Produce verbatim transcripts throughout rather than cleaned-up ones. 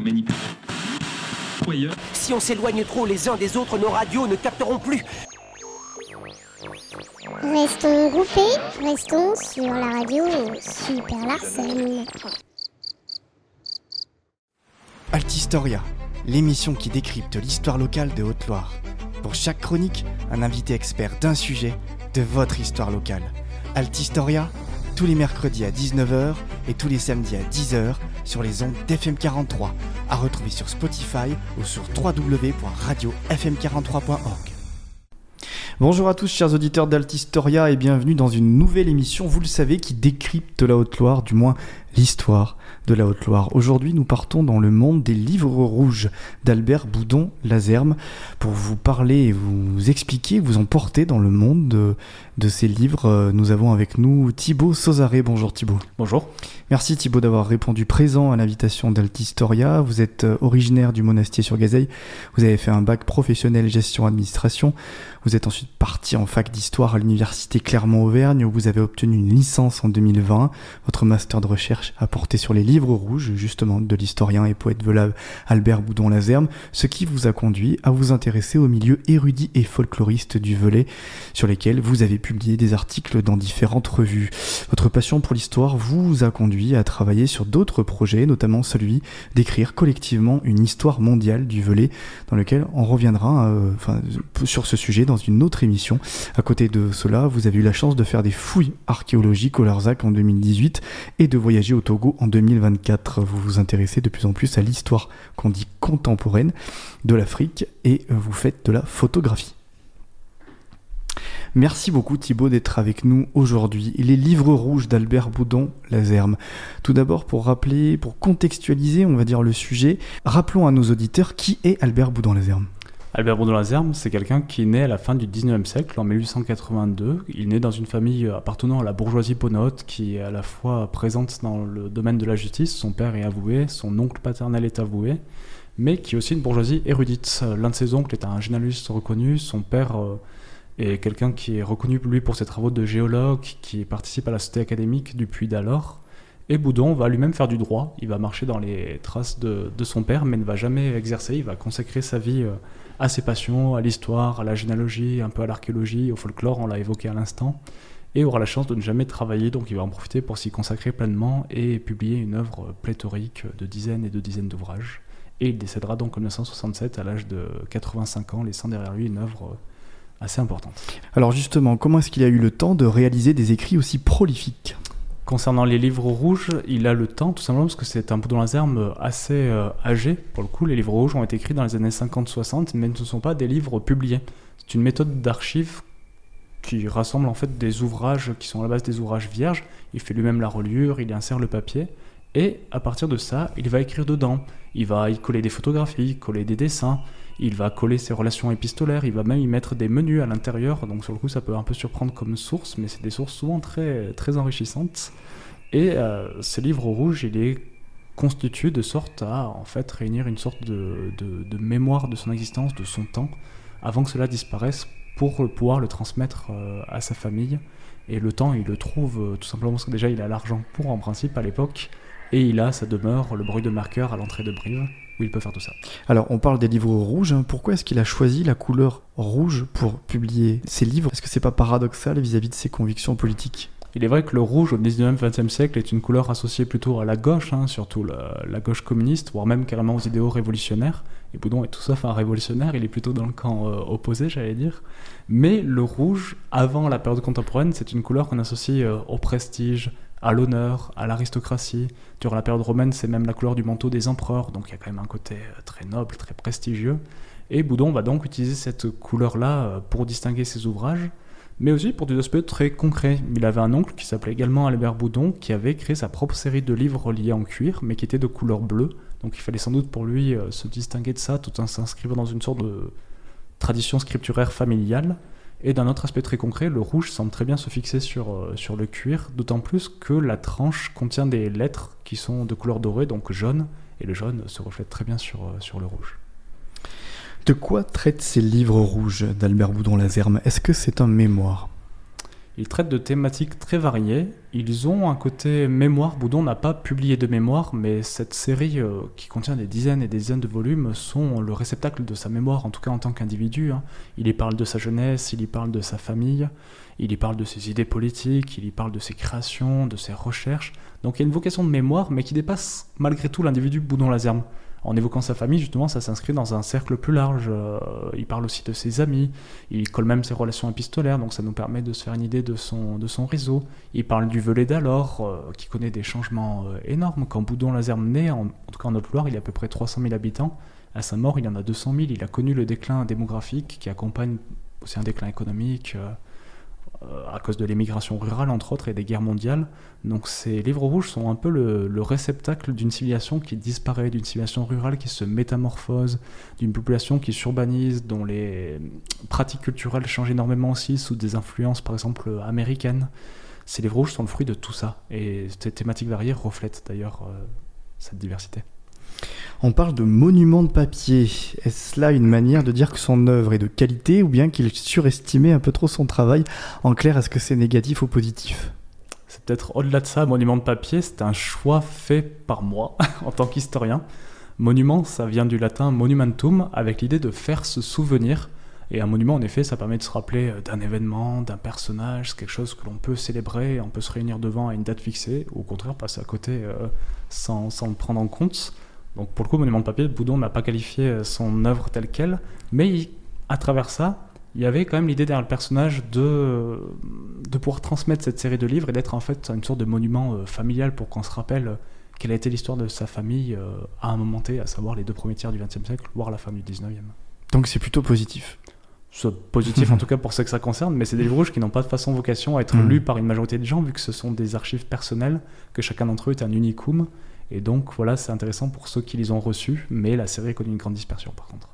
manipulation. Si on s'éloigne trop les uns des autres, nos radios ne capteront plus. Restons groupés, restons sur la radio Super Larsen. Altistoria, l'émission qui décrypte l'histoire locale de Haute-Loire. Pour chaque chronique, un invité expert d'un sujet de votre histoire locale. Altistoria, tous les mercredis à dix-neuf heures et tous les samedis à dix heures sur les ondes d'F M quarante-trois, à retrouver sur Spotify ou sur w w w point radio f m quarante-trois point org. Bonjour à tous chers auditeurs d'Altistoria et bienvenue dans une nouvelle émission, vous le savez, qui décrypte la Haute-Loire, du moins l'histoire de la Haute-Loire. Aujourd'hui, nous partons dans le monde des livres rouges d'Albert Boudon-Lazerme pour vous parler et vous expliquer, vous emporter dans le monde de, de ces livres. Nous avons avec nous Thibaut Sauzaré. Bonjour Thibaut. Bonjour. Merci Thibaut d'avoir répondu présent à l'invitation d'Altistoria. Vous êtes originaire du Monastier-sur-Gazeille. Vous avez fait un bac professionnel gestion-administration. Vous êtes ensuite parti en fac d'histoire à l'université Clermont-Auvergne où vous avez obtenu une licence en deux mille vingt. Votre master de recherche a porté sur les livres rouges, justement, de l'historien et poète velave Albert Boudon-Lazerme, ce qui vous a conduit à vous intéresser au milieu érudit et folkloriste du Velay, sur lesquels vous avez publié des articles dans différentes revues. Votre passion pour l'histoire vous a conduit à travailler sur d'autres projets, notamment celui d'écrire collectivement une histoire mondiale du Velay, dans lequel on reviendra euh, enfin, sur ce sujet dans une autre émission. À côté de cela, vous avez eu la chance de faire des fouilles archéologiques au Larzac en deux mille dix-huit et de voyager au Togo en deux mille vingt-quatre. Vous vous intéressez de plus en plus à l'histoire qu'on dit contemporaine de l'Afrique et vous faites de la photographie. Merci beaucoup Thibaut d'être avec nous aujourd'hui. Les livres rouges d'Albert Boudon-Lazerme. Tout d'abord, pour rappeler, pour contextualiser, on va dire, le sujet, rappelons à nos auditeurs qui est Albert Boudon-Lazerme. Albert Boudon-Lazerme, c'est quelqu'un qui est né à la fin du dix-neuvième siècle, en mille huit cent quatre-vingt-deux. Il est né dans une famille appartenant à la bourgeoisie ponote, qui est à la fois présente dans le domaine de la justice. Son père est avoué, son oncle paternel est avoué, mais qui est aussi une bourgeoisie érudite. L'un de ses oncles est un généalogiste reconnu, son père euh, est quelqu'un qui est reconnu lui pour ses travaux de géologue, qui participe à la société académique du Puy d'Alors. Et Boudon va lui-même faire du droit, il va marcher dans les traces de, de son père, mais ne va jamais exercer, il va consacrer sa vie euh, à ses passions, à l'histoire, à la généalogie, un peu à l'archéologie, au folklore, on l'a évoqué à l'instant, et aura la chance de ne jamais travailler, donc il va en profiter pour s'y consacrer pleinement et publier une œuvre pléthorique de dizaines et de dizaines d'ouvrages. Et il décédera donc en dix-neuf cent soixante-sept à l'âge de quatre-vingt-cinq ans, laissant derrière lui une œuvre assez importante. Alors justement, comment est-ce qu'il a eu le temps de réaliser des écrits aussi prolifiques ? Concernant les livres rouges, il a le temps, tout simplement parce que c'est un Boudon-Lazerme assez euh, âgé. Pour le coup, les livres rouges ont été écrits dans les années cinquante soixante, mais ne sont pas des livres publiés. C'est une méthode d'archives qui rassemble en fait des ouvrages qui sont à la base des ouvrages vierges. Il fait lui-même la reliure, il y insère le papier, et à partir de ça, il va écrire dedans. Il va y coller des photographies, coller des dessins, il va coller ses relations épistolaires, il va même y mettre des menus à l'intérieur, donc sur le coup ça peut un peu surprendre comme source, mais c'est des sources souvent très, très enrichissantes. Et euh, ce livre rouge, il est constitué de sorte à en fait réunir une sorte de, de, de mémoire de son existence, de son temps, avant que cela disparaisse, pour pouvoir le transmettre euh, à sa famille. Et le temps, il le trouve euh, tout simplement parce que déjà il a l'argent pour, en principe, à l'époque, et il a sa demeure, le bruit de marqueur à l'entrée de Brive, où il peut faire tout ça. Alors, on parle des livres rouges. Hein. Pourquoi est-ce qu'il a choisi la couleur rouge pour publier ses livres ? Est-ce que c'est pas paradoxal vis-à-vis de ses convictions politiques ? Il est vrai que le rouge au dix-neuvième vingtième siècle est une couleur associée plutôt à la gauche, hein, surtout la, la gauche communiste, voire même carrément aux idéaux révolutionnaires. Et Boudon est tout sauf un révolutionnaire, il est plutôt dans le camp euh, opposé, j'allais dire. Mais le rouge, avant la période contemporaine, c'est une couleur qu'on associe euh, au prestige, à l'honneur, à l'aristocratie. Durant la période romaine, c'est même la couleur du manteau des empereurs, donc il y a quand même un côté euh, très noble, très prestigieux. Et Boudon va donc utiliser cette couleur-là euh, pour distinguer ses ouvrages, mais aussi pour des aspects très concrets. Il avait un oncle qui s'appelait également Albert Boudon, qui avait créé sa propre série de livres reliés en cuir, mais qui étaient de couleur bleue. Donc il fallait sans doute pour lui euh, se distinguer de ça, tout en s'inscrivant dans une sorte de tradition scripturaire familiale. Et d'un autre aspect très concret, le rouge semble très bien se fixer sur, euh, sur le cuir, d'autant plus que la tranche contient des lettres qui sont de couleur dorée, donc jaune, et le jaune se reflète très bien sur, euh, sur le rouge. De quoi traitent ces livres rouges d'Albert Boudon-Lazerme ? Est-ce que c'est un mémoire ? Il traite de thématiques très variées. Ils ont un côté mémoire. Boudon n'a pas publié de mémoire, mais cette série euh, qui contient des dizaines et des dizaines de volumes sont le réceptacle de sa mémoire, en tout cas en tant qu'individu. Hein. Il y parle de sa jeunesse, il y parle de sa famille, il y parle de ses idées politiques, il y parle de ses créations, de ses recherches. Donc il y a une vocation de mémoire, mais qui dépasse malgré tout l'individu Boudon-Lazerme. En évoquant sa famille, justement, ça s'inscrit dans un cercle plus large. Euh, il parle aussi de ses amis, il colle même ses relations épistolaires, donc ça nous permet de se faire une idée de son, de son réseau. Il parle du Velay d'alors, euh, qui connaît des changements euh, énormes. Quand Boudon-Lazerme naît, en, en tout cas en Haute-Loire, il y a à peu près trois cent mille habitants. À sa mort, il y en a deux cent mille. Il a connu le déclin démographique qui accompagne aussi un déclin économique, euh, à cause de l'émigration rurale entre autres et des guerres mondiales. Donc ces livres rouges sont un peu le, le réceptacle d'une civilisation qui disparaît, d'une civilisation rurale qui se métamorphose, d'une population qui s'urbanise, dont les pratiques culturelles changent énormément aussi sous des influences par exemple américaines. Ces livres rouges sont le fruit de tout ça et ces thématiques variées reflètent d'ailleurs euh, cette diversité. On parle de monument de papier. Est-ce là une manière de dire que son œuvre est de qualité ou bien qu'il surestimait un peu trop son travail ? En clair, est-ce que c'est négatif ou positif ? C'est peut-être au-delà de ça, monument de papier, c'est un choix fait par moi en tant qu'historien. Monument, ça vient du latin monumentum, avec l'idée de faire se souvenir. Et un monument, en effet, ça permet de se rappeler d'un événement, d'un personnage, c'est quelque chose que l'on peut célébrer, on peut se réunir devant à une date fixée, ou au contraire passer à côté euh, sans, sans le prendre en compte. Donc pour le coup, monument de papier, Boudon n'a pas qualifié son œuvre telle qu'elle, mais il, à travers ça, il y avait quand même l'idée derrière le personnage de, de pouvoir transmettre cette série de livres et d'être en fait une sorte de monument euh, familial pour qu'on se rappelle euh, quelle a été l'histoire de sa famille euh, à un moment T, à savoir les deux premiers tiers du vingtième siècle, voire la fin du dix-neuvième. Donc c'est plutôt positif. C'est positif en tout cas pour ceux que ça concerne, mais c'est des livres rouges qui n'ont pas de façon vocation à être mmh. lus par une majorité de gens, vu que ce sont des archives personnelles, que chacun d'entre eux est un unicum. Et donc voilà, c'est intéressant pour ceux qui les ont reçus, mais la série connaît une grande dispersion par contre.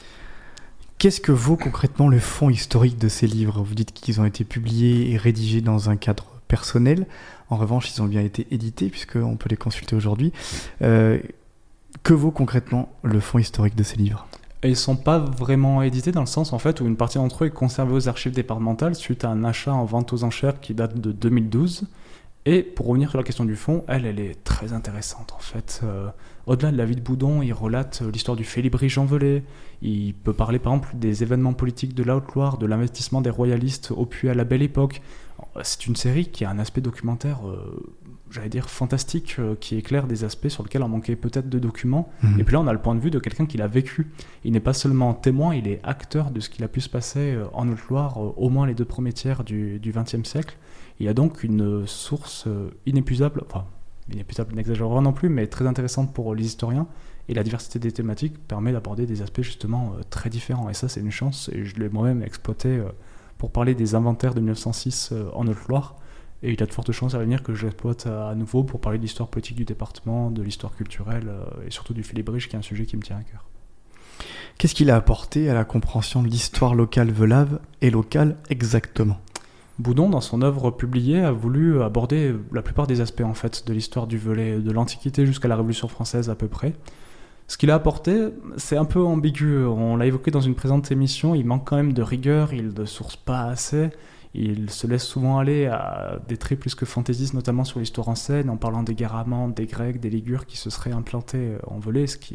Qu'est-ce que vaut concrètement le fond historique de ces livres ? Vous dites qu'ils ont été publiés et rédigés dans un cadre personnel. En revanche, ils ont bien été édités, puisqu'on peut les consulter aujourd'hui. Euh, que vaut concrètement le fond historique de ces livres ? Et ils ne sont pas vraiment édités dans le sens en fait, où une partie d'entre eux est conservée aux archives départementales suite à un achat en vente aux enchères qui date de deux mille douze. Et pour revenir sur la question du fond, elle, elle est très intéressante en fait. Euh, au-delà de la vie de Boudon, il relate l'histoire du Félibrige en Velay. Il peut parler par exemple des événements politiques de la Haute-Loire, de l'investissement des royalistes au Puy à la Belle Époque. C'est une série qui a un aspect documentaire, euh, j'allais dire fantastique, euh, qui éclaire des aspects sur lesquels on manquait peut-être de documents. Mmh. Et puis là, on a le point de vue de quelqu'un qui l'a vécu. Il n'est pas seulement témoin, il est acteur de ce qu'il a pu se passer euh, en Haute-Loire, euh, au moins les deux premiers tiers du vingtième siècle. Il y a donc une source inépuisable, enfin inépuisable n'exagérera non plus, mais très intéressante pour les historiens, et la diversité des thématiques permet d'aborder des aspects justement euh, très différents, et ça c'est une chance, et je l'ai moi-même exploité euh, pour parler des inventaires de mille neuf cent six euh, en Haute-Loire, et il y a de fortes chances à venir que je l'exploite à, à nouveau pour parler de l'histoire politique du département, de l'histoire culturelle, euh, et surtout du Félibrige, qui est un sujet qui me tient à cœur. Qu'est-ce qu'il a apporté à la compréhension de l'histoire locale velave et locale exactement ? Boudon, dans son œuvre publiée, a voulu aborder la plupart des aspects en fait, de l'histoire du Velay, de l'Antiquité jusqu'à la Révolution française à peu près. Ce qu'il a apporté, c'est un peu ambigu. On l'a évoqué dans une présente émission, il manque quand même de rigueur, il ne source pas assez, il se laisse souvent aller à des traits plus que fantaisistes, notamment sur l'histoire ancienne, en parlant des guerres amandes, des Grecs, des Ligures qui se seraient implantés en Velay, ce qui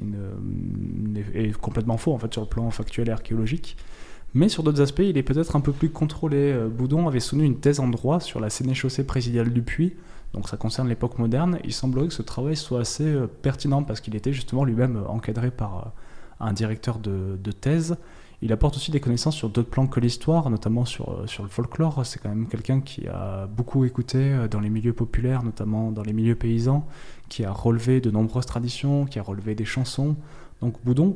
ne, est complètement faux en fait, sur le plan factuel et archéologique. Mais sur d'autres aspects, il est peut-être un peu plus contrôlé. Boudon avait soutenu une thèse en droit sur la sénéchaussée présidiale du Puy, donc ça concerne l'époque moderne. Il semblerait que ce travail soit assez pertinent parce qu'il était justement lui-même encadré par un directeur de, de thèse. Il apporte aussi des connaissances sur d'autres plans que l'histoire, notamment sur, sur le folklore. C'est quand même quelqu'un qui a beaucoup écouté dans les milieux populaires, notamment dans les milieux paysans, qui a relevé de nombreuses traditions, qui a relevé des chansons. Donc Boudon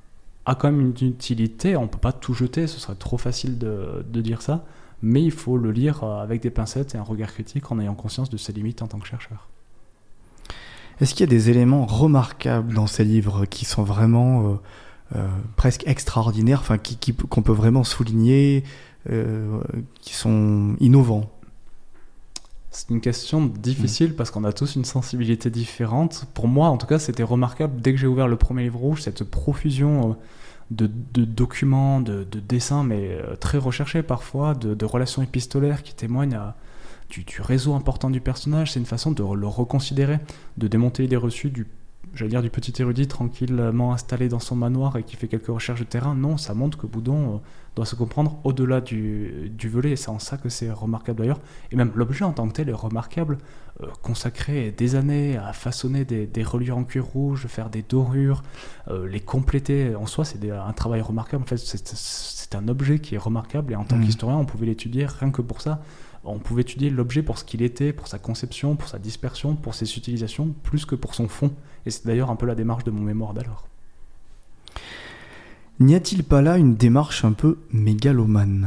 a quand même une utilité, on ne peut pas tout jeter, ce serait trop facile de, de dire ça, mais il faut le lire avec des pincettes et un regard critique en ayant conscience de ses limites en tant que chercheur. Est-ce qu'il y a des éléments remarquables dans ces livres qui sont vraiment euh, euh, presque extraordinaires, enfin, qui, qui, qu'on peut vraiment souligner, euh, qui sont innovants ? C'est une question difficile mmh. parce qu'on a tous une sensibilité différente. Pour moi, en tout cas, c'était remarquable dès que j'ai ouvert le premier livre rouge, cette profusion de, de documents, de, de dessins, mais très recherchés parfois, de, de relations épistolaires qui témoignent à du, du réseau important du personnage, c'est une façon de le reconsidérer, de démonter l'idée reçue du, j'allais dire, du petit érudit tranquillement installé dans son manoir et qui fait quelques recherches de terrain. Non, ça montre que Boudon euh, doit se comprendre au-delà du, du volet, et c'est en ça que c'est remarquable d'ailleurs. Et même l'objet en tant que tel est remarquable, euh, consacrer des années à façonner des, des reliures en cuir rouge, faire des dorures, euh, les compléter, en soi c'est des, un travail remarquable. En fait, c'est, c'est un objet qui est remarquable, et en tant mmh. qu'historien on pouvait l'étudier rien que pour ça. On pouvait étudier l'objet pour ce qu'il était, pour sa conception, pour sa dispersion, pour ses utilisations, plus que pour son fond. Et c'est d'ailleurs un peu la démarche de mon mémoire d'alors. N'y a-t-il pas là une démarche un peu mégalomane ?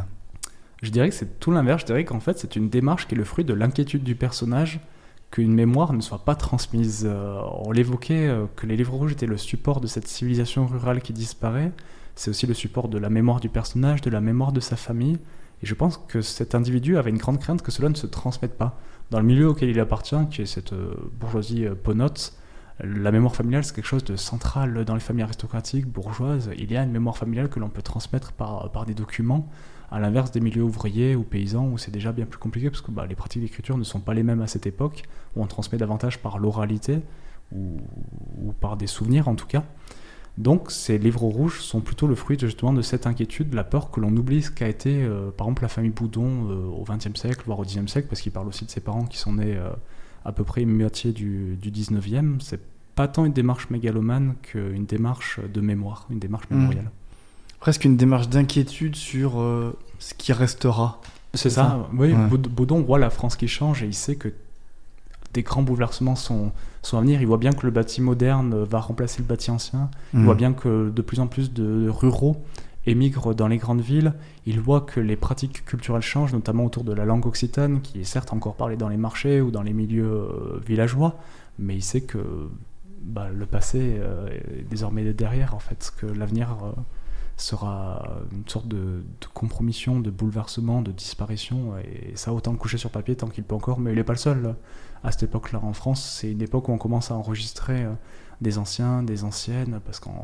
Je dirais que c'est tout l'inverse. Je dirais qu'en fait, c'est une démarche qui est le fruit de l'inquiétude du personnage qu'une mémoire ne soit pas transmise. Euh, on l'évoquait, euh, que les livres rouges étaient le support de cette civilisation rurale qui disparaît. C'est aussi le support de la mémoire du personnage, de la mémoire de sa famille. Et je pense que cet individu avait une grande crainte que cela ne se transmette pas. Dans le milieu auquel il appartient, qui est cette euh, bourgeoisie euh, ponote, la mémoire familiale, c'est quelque chose de central dans les familles aristocratiques, bourgeoises. Il y a une mémoire familiale que l'on peut transmettre par, par des documents, à l'inverse des milieux ouvriers ou paysans, où c'est déjà bien plus compliqué, parce que bah, les pratiques d'écriture ne sont pas les mêmes à cette époque, où on transmet davantage par l'oralité, ou, ou par des souvenirs en tout cas. Donc ces livres rouges sont plutôt le fruit justement de cette inquiétude, de la peur que l'on oublie ce qu'a été euh, par exemple la famille Boudon euh, au vingtième siècle, voire au dixième siècle, parce qu'il parle aussi de ses parents qui sont nés euh, à peu près moitié du, du dix-neuvième. C'est pas tant une démarche mégalomane qu'une démarche de mémoire, une démarche mémoriale. Mmh. Presque une démarche d'inquiétude sur euh, ce qui restera. C'est, c'est ça, ça oui. Ouais. Boudon voit la France qui change et il sait que des grands bouleversements sont, sont à venir. Il voit bien que le bâti moderne va remplacer le bâti ancien. Il mmh. voit bien que de plus en plus de ruraux émigrent dans les grandes villes. Il voit que les pratiques culturelles changent, notamment autour de la langue occitane, qui est certes encore parlée dans les marchés ou dans les milieux euh, villageois, mais il sait que bah, le passé euh, est désormais derrière, en fait, que l'avenir euh, sera une sorte de, de compromission, de bouleversement, de disparition, et ça autant le coucher sur papier tant qu'il peut encore, mais il n'est pas le seul. À cette époque-là en France, c'est une époque où on commence à enregistrer euh, des anciens, des anciennes, parce qu'on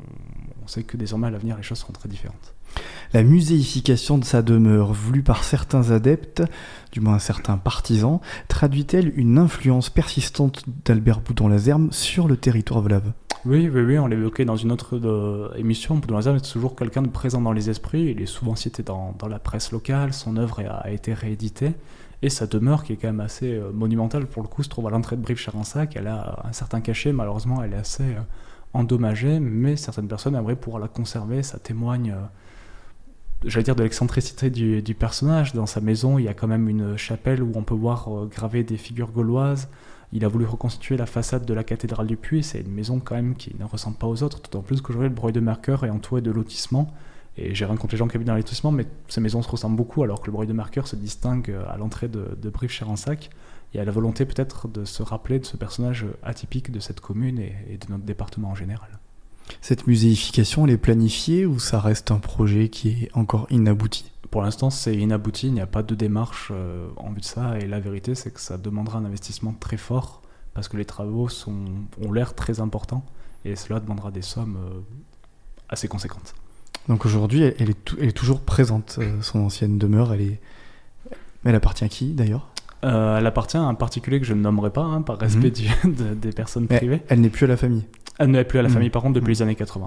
on sait que désormais à l'avenir les choses seront très différentes. La muséification de sa demeure, voulue par certains adeptes, du moins certains partisans, traduit-elle une influence persistante d'Albert Boudon-Lazerme sur le territoire vlave ? Oui, oui, oui, on l'évoquait dans une autre de, émission. Boudon-Lazerme est toujours quelqu'un de présent dans les esprits. Il est souvent cité dans, dans la presse locale. Son œuvre a, a été rééditée. Et sa demeure, qui est quand même assez euh, monumentale pour le coup, se trouve à l'entrée de Brive-Charensac. Elle a un certain cachet, malheureusement, elle est assez euh, endommagée, mais certaines personnes aimeraient pouvoir la conserver. Ça témoigne, euh, j'allais dire, de l'excentricité du, du personnage. Dans sa maison, il y a quand même une chapelle où on peut voir euh, graver des figures gauloises. Il a voulu reconstituer la façade de la cathédrale du Puy. C'est une maison quand même qui ne ressemble pas aux autres, d'autant plus qu'aujourd'hui le Breuil-de-Marqueur est entouré de lotissements. Et j'ai rien contre les gens qui habitent dans les lotissements, mais ces maisons se ressemblent beaucoup, alors que le Breuil-de-Marqueur se distingue à l'entrée de, de Brive-Charensac. Il y a la volonté peut-être de se rappeler de ce personnage atypique de cette commune et, et de notre département en général. Cette muséification, elle est planifiée ou ça reste un projet qui est encore inabouti ? Pour l'instant, c'est inabouti, il n'y a pas de démarche euh, en vue de ça, et la vérité, c'est que ça demandera un investissement très fort, parce que les travaux sont, ont l'air très importants, et cela demandera des sommes euh, assez conséquentes. Donc aujourd'hui, elle est, t- elle est toujours présente, euh, son ancienne demeure, elle est... Elle appartient à qui d'ailleurs ? euh, Elle appartient à un particulier que je ne nommerai pas, hein, par respect mmh. du, de, des personnes Mais privées. Elle n'est plus à la famille ? Elle n'est plus à la mmh. famille, par contre, depuis mmh. les années quatre-vingts.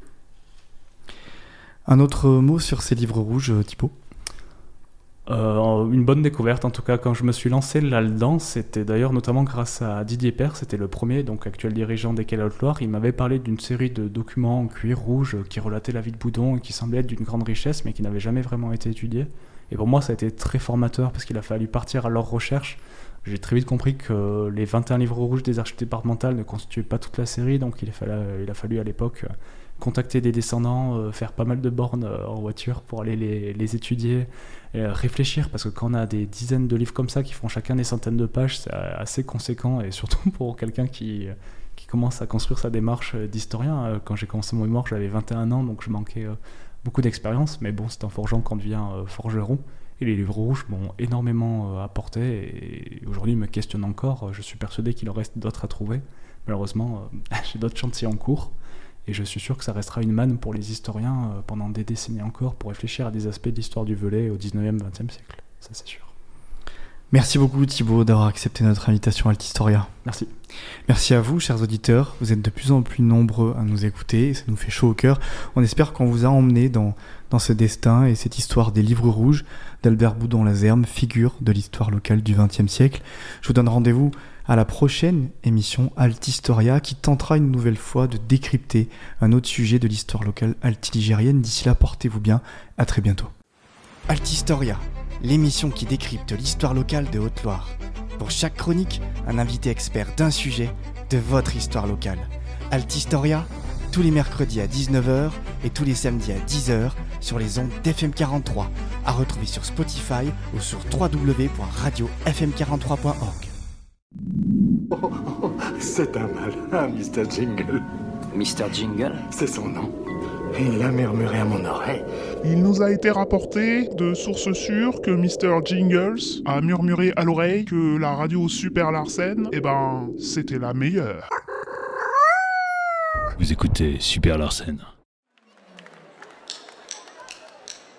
Un autre mot sur ces livres rouges, Thibaut ? Euh, une bonne découverte en tout cas quand je me suis lancé là-dedans, c'était d'ailleurs notamment grâce à Didier Père, c'était le premier, donc actuel dirigeant des Quais Haute-Loire. Il m'avait parlé d'une série de documents en cuir rouge qui relataient la vie de Boudon et qui semblaient être d'une grande richesse mais qui n'avaient jamais vraiment été étudiés. Et pour moi ça a été très formateur parce qu'il a fallu partir à leur recherche. J'ai très vite compris que les vingt et un livres rouges des archives départementales ne constituaient pas toute la série, donc il a fallu, il a fallu à l'époque contacter des descendants, euh, faire pas mal de bornes euh, en voiture pour aller les, les étudier, euh, réfléchir, parce que quand on a des dizaines de livres comme ça qui font chacun des centaines de pages, c'est assez conséquent, et surtout pour quelqu'un qui, qui commence à construire sa démarche d'historien. Euh, quand j'ai commencé mon mémoire, j'avais vingt et un ans, donc je manquais euh, beaucoup d'expérience, mais bon, c'est en forgeant qu'on devient euh, forgeron, et les livres rouges m'ont énormément euh, apporté, et aujourd'hui ils me questionnent encore. Je suis persuadé qu'il en reste d'autres à trouver. Malheureusement, euh, j'ai d'autres chantiers en cours. Et je suis sûr que ça restera une manne pour les historiens euh, pendant des décennies encore pour réfléchir à des aspects de l'histoire du Velay au dix-neuvième, vingtième siècle. Ça, c'est sûr. Merci beaucoup Thibaut d'avoir accepté notre invitation à Altistoria. Merci. Merci à vous, chers auditeurs. Vous êtes de plus en plus nombreux à nous écouter, ça nous fait chaud au cœur. On espère qu'on vous a emmenés dans, dans ce destin et cette histoire des livres rouges d'Albert Boudon-Lazerme, figure de l'histoire locale du vingtième siècle. Je vous donne rendez-vous à la prochaine émission Altistoria qui tentera une nouvelle fois de décrypter un autre sujet de l'histoire locale altiligérienne. D'ici là, portez-vous bien. À très bientôt. Altistoria, l'émission qui décrypte l'histoire locale de Haute-Loire. Pour chaque chronique, un invité expert d'un sujet de votre histoire locale. Altistoria, tous les mercredis à dix-neuf heures et tous les samedis à dix heures sur les ondes d'F M quarante-trois, à retrouver sur Spotify ou sur w w w point radio f m quarante-trois point org. Oh, oh, c'est un malin, mister Jingle. mister Jingle ? C'est son nom. Il l'a murmuré à mon oreille. Il nous a été rapporté de sources sûres que mister Jingles a murmuré à l'oreille que la radio Super Larsen, eh ben, c'était la meilleure. Vous écoutez Super Larsen.